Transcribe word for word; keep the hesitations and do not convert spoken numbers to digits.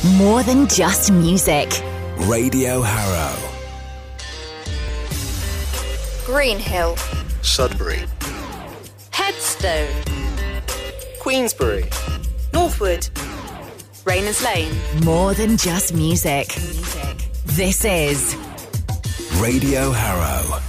More than just music. Radio Harrow. Greenhill. Sudbury. Headstone. Queensbury. Northwood. Rayners Lane. More than just music. This is Radio Harrow.